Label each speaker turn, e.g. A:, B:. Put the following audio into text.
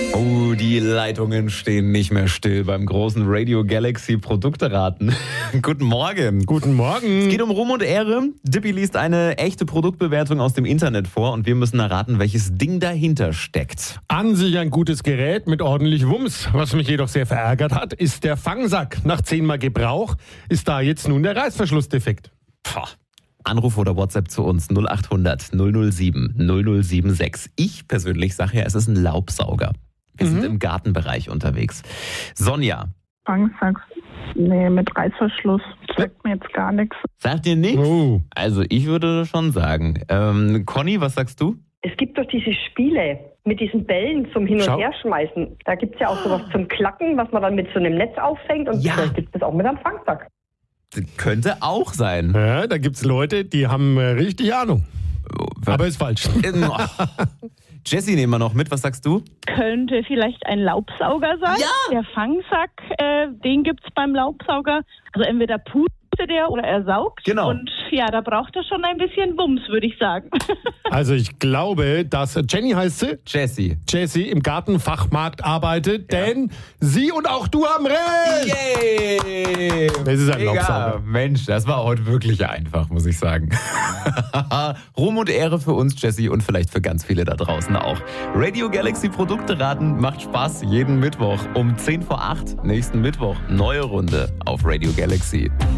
A: Oh, die Leitungen stehen nicht mehr still beim großen Radio Galaxy Produkteraten. Guten Morgen.
B: Guten Morgen.
A: Es geht um Ruhm und Ehre. Dippy liest eine echte Produktbewertung aus dem Internet vor und wir müssen erraten, welches Ding dahinter steckt.
B: An sich ein gutes Gerät mit ordentlich Wumms. Was mich jedoch sehr verärgert hat, ist der Fangsack. Nach 10-mal Gebrauch ist da jetzt nun der Reißverschlussdefekt.
A: Anruf oder WhatsApp zu uns 0800 007 0076. Ich persönlich sage ja, es ist ein Laubsauger. Wir sind im Gartenbereich unterwegs. Sonja.
C: Fangsack, nee, mit Reißverschluss. Sagt mir jetzt gar nichts.
A: Sagt dir nichts?
B: Oh.
A: Also ich würde schon sagen. Conny, was sagst du?
D: Es gibt doch diese Spiele mit diesen Bällen zum Hin- und
B: Schau.
D: Herschmeißen. Da gibt es ja auch sowas zum Klacken, was man dann mit so einem Netz auffängt. Und
A: Ja.
D: vielleicht gibt es das auch mit einem Fangsack.
A: Könnte auch sein.
B: Ja, da gibt's Leute, die haben richtig Ahnung. Aber ist falsch.
A: Jessie nehmen wir noch mit. Was sagst du?
E: Könnte vielleicht ein Laubsauger sein.
A: Ja.
E: Der Fangsack, den gibt's beim Laubsauger. Also entweder pustet der oder er saugt.
A: Genau.
E: Und ja, da braucht er schon ein bisschen Wumms, würde ich sagen.
B: Also ich glaube, dass Jenny heißt sie, Jessie im Gartenfachmarkt arbeitet, denn sie und auch du haben recht.
A: Yay!
B: Es ist ein
A: Mega.
B: Laubsauger.
A: Mensch, das war heute wirklich einfach, muss ich sagen. Ruhm und Ehre für uns, Jessie, und vielleicht für ganz viele da draußen auch. Radio Galaxy Produkte raten macht Spaß jeden Mittwoch um 7:50. Nächsten Mittwoch neue Runde auf Radio Galaxy.